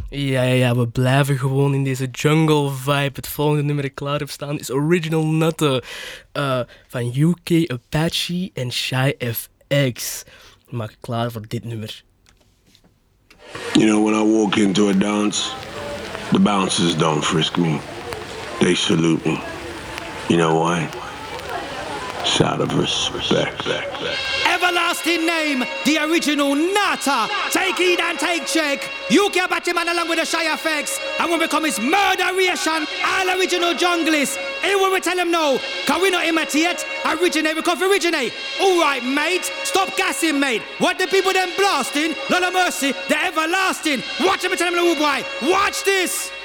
Ja, we blijven gewoon in deze jungle vibe. Het volgende nummer dat ik klaar heb staan is Original Nutten van UK Apache en Shy FX. Ik maak het klaar voor dit nummer. You know, when I walk into a dance, the bouncers don't frisk me. They salute me. You know why? It's out of respect. Everlasting name, the original Nata. Take heed and take check. You care about him along with the Shy effects. And when we come is murderation, all original junglists. Here when we tell them no, cause we not imitate, originate, we come originate. Alright mate, stop gassing mate. What the people them blasting, Lord of mercy, the everlasting. Watch them and tell them no boy, watch this.